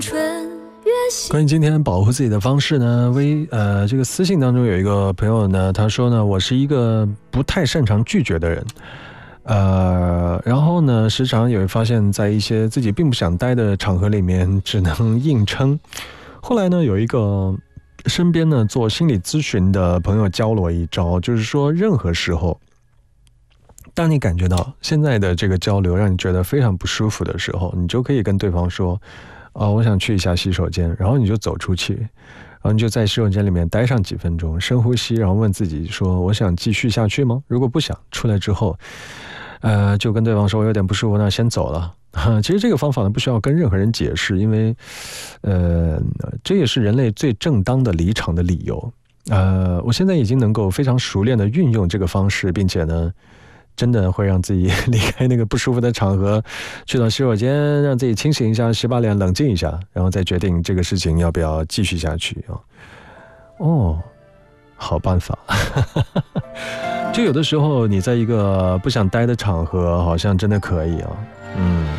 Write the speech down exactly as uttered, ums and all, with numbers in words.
关于今天保护自己的方式呢，微呃这个私信当中有一个朋友呢，他说呢，我是一个不太擅长拒绝的人，呃，然后呢，时常也会发现，在一些自己并不想待的场合里面，只能硬撑。后来呢，有一个身边呢做心理咨询的朋友教了我一招，就是说，任何时候，当你感觉到现在的这个交流让你觉得非常不舒服的时候，你就可以跟对方说。哦，我想去一下洗手间，然后你就走出去，然后你就在洗手间里面待上几分钟，深呼吸，然后问自己说：我想继续下去吗？如果不想，出来之后，呃，就跟对方说我有点不舒服，那先走了。其实这个方法呢，不需要跟任何人解释，因为，呃，这也是人类最正当的离场的理由。呃，我现在已经能够非常熟练的运用这个方式，并且呢。真的会让自己离开那个不舒服的场合，去到洗手间，让自己清醒一下，洗把脸，冷静一下，然后再决定这个事情要不要继续下去啊。哦，好办法。就有的时候你在一个不想待的场合，好像真的可以啊。嗯。